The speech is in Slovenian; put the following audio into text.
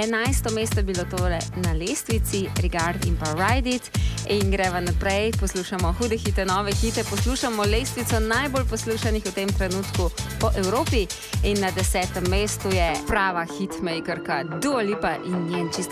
11. mesto je bilo tole na lestvici, Regard in pa Ride It. In greva naprej, poslušamo hude hite, nove hite, poslušamo lestvico najbolj poslušanih v tem trenutku po Evropi. In na 10. mestu je prava hitmakerka Dua Lipa in njen čisto